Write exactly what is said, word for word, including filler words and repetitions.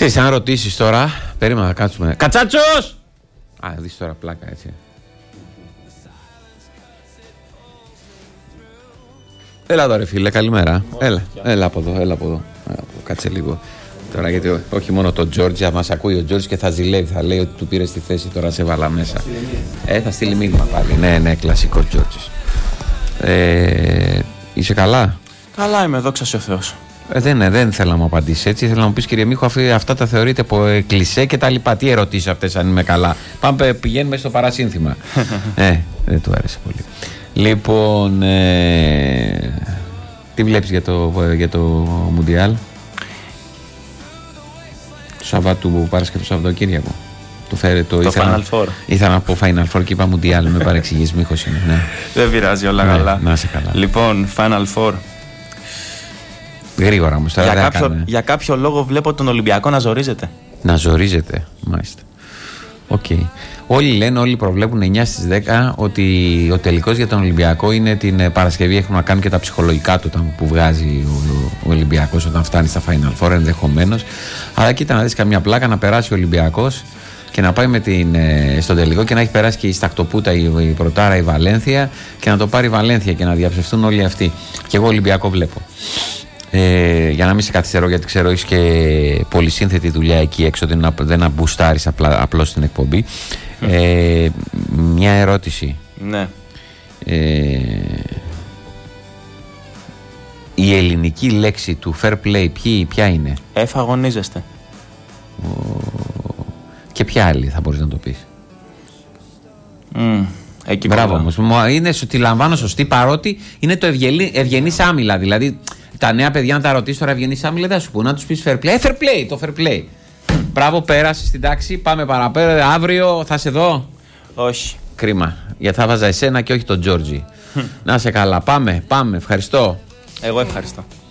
Ξέρεις, αν ρωτήσεις τώρα, περίμενα να κάτσουμε. Κατσάτσος! Α, δεις τώρα πλάκα, έτσι. Έλα εδώ ρε φίλε, καλημέρα. Έλα, έλα από εδώ, έλα από εδώ. Κάτσε λίγο. Τώρα γιατί όχι μόνο το Τζόρτζι, μας ακούει ο Τζόρτζι και θα ζηλεύει, θα λέει ότι του πήρε τη θέση, τώρα σε βάλα μέσα. Ε, θα στείλει μήνυμα πάλι. Ναι, ναι, κλασικό Τζόρτζις. Ε, είσαι καλά? Καλά είμαι, δόξα σε ο Θεός. Ε, δεν, δεν θέλω να μου απαντήσει έτσι. Θέλω να μου πει, κύριε Μίχο, αυτά τα θεωρείτε από ε, κλισέ και τα λοιπά. Τι ερωτήσεις αυτές, αν είμαι καλά? Πάμε, πηγαίνουμε στο παρασύνθημα. ε, δεν του άρεσε πολύ. Λοιπόν, ε, τι βλέπεις για το, για το Μουντιάλ? Το Σαββάτου, Παρασκευή, το Σαββατοκύριακο. Το, φέρε, το, το ήθελα, Final Four. Ήθελα να πω Final Four και είπα Μουντιάλ. Με παρεξηγείς, Μίχος είναι. Ναι. Δεν πειράζει, όλα ναι, καλά. Να είσαι καλά. Λοιπόν, Final Four. Γρήγορα όμως. Για, κάποιο, για κάποιο λόγο βλέπω τον Ολυμπιακό να ζορίζεται. Να ζορίζεται, μάλιστα. Οκ. Okay. Όλοι λένε, όλοι προβλέπουν εννιά στις δέκα ότι ο τελικός για τον Ολυμπιακό είναι την Παρασκευή. Έχουν να κάνουν και τα ψυχολογικά του που βγάζει ο, ο Ολυμπιακός όταν φτάνει στα Final Four ενδεχομένως. Αλλά κοίτα να δεις καμιά πλάκα να περάσει ο Ολυμπιακός και να πάει με την, στον τελικό και να έχει περάσει και η Στακτοπούτα, η, η Πρωτάρα, η Βαλένθια και να το πάρει η Βαλένθια και να διαψευτούν όλοι αυτοί. Και εγώ Ολυμπιακό βλέπω. Ε, για να μην σε καθυστερώ, γιατί ξέρω έχεις και πολυσύνθετη δουλειά εκεί έξω, δεν, δεν αμπουστάρεις απλώς στην εκπομπή. Ε, μια ερώτηση. Ναι. Ε, η ελληνική λέξη του fair play ποιοι, ποια είναι? Εφαγωνίζεστε. Ο, και ποια άλλη θα μπορείς να το πεις? Mm, εκεί Μπράβο όμως. Είναι σου τη λαμβάνω σωστή, παρότι είναι το ευγενής άμυλα. Δηλαδή τα νέα παιδιά να τα ρωτήσει τώρα ευγενής άμυλα, δεν θα σου πω, να τους πεις fair play. Ε, fair play, το fair play. Μπράβο, πέρασε στην τάξη. Πάμε παραπέρα. Αύριο θα σε δω. Όχι. Κρίμα. Γιατί θα βάζα εσένα και όχι τον Τζόρτζι. Να σε καλά. Πάμε, πάμε. Ευχαριστώ. Εγώ ευχαριστώ.